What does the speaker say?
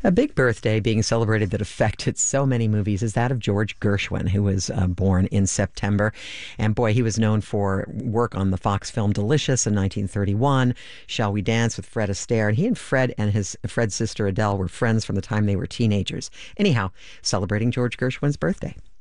A big birthday being celebrated that affected so many movies is that of George Gershwin, who was born in September. And boy, he was known for work on the Fox film Delicious in 1931, Shall We Dance with Fred Astaire. And he and Fred's sister Adele were friends from the time they were teenagers. Anyhow, celebrating George Gershwin's birthday.